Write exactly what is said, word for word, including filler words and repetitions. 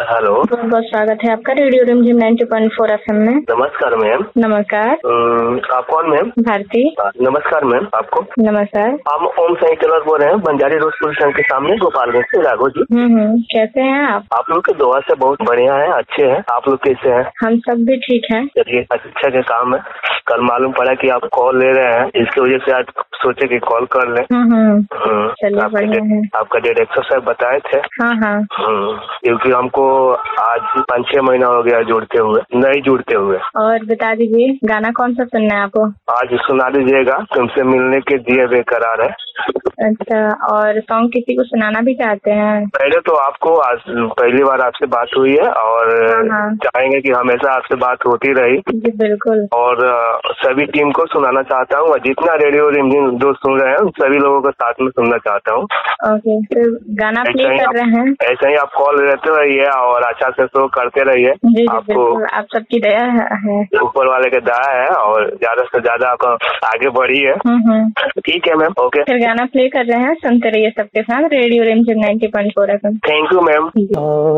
Hello, बहुत बहुत स्वागत है आपका रेडियो रिमझिम ninety point four F M में। नमस्कार मैम। नमस्कार। अम, आप कौन मैम? भारती। नमस्कार मैम आपको। नमस्कार। हम ओम साई टेलर बोल रहे हैं, बंजारी रोड पुलिस स्टेशन के सामने, गोपालगंज से। राघव जी। हम्म हम्म कैसे हैं आप? आप लोग की दुआ से बहुत बढ़िया है, अच्छे हैं। आप लोग कैसे हैं? हम सब भी ठीक हैं। चलिए, अच्छा का काम है। कल मालूम पड़ा कि आप कॉल ले रहे हैं, इसकी वजह से आज सोचे कि कॉल कर लें। हम्म हम्म हम्म, चलिए, आपका बढ़िया है। डे- आपका डायरेक्टर साहब बताए थे। हाँ हाँ। हम्म, क्योंकि हमको आज पाँच छह महीना हो गया जुड़ते हुए, नहीं जुड़ते हुए। और बता दीजिए, गाना कौन सा सुनना है आपको? आज सुना दीजिएगा, तुमसे मिलने के दिए बेकरार है। अच्छा, और सॉन्ग किसी को सुनाना भी चाहते हैं? पहले तो आपको आज पहली बार आपसे बात हुई है और हाँ हाँ। चाहेंगे कि हमेशा आपसे बात होती रही। जी बिल्कुल। और अ, सभी टीम को सुनाना चाहता हूँ, और जितना रेडियो रिमझिम दोस्त सुन रहे हैं उन सभी लोगों को साथ में सुनना चाहता हूँ। ओके, तो गाना प्ले ऐसा ही कर आप- रहे हैं। ऐसा ही आप कॉल लेते रहिए और अच्छा से शो करते रहिए। जी जी आपको बिल्कुल, आप सबकी दया है। ऊपर वाले के दया है और ज्यादा से ज्यादा आप आगे बढ़िए। हम्म हम्म ठीक है मैम, ओके। फिर गाना प्ले कर रहे हैं, सुनते रहिए सबके साथ रेडियो रिमझिम ninety point four F M. Thank you ma'am.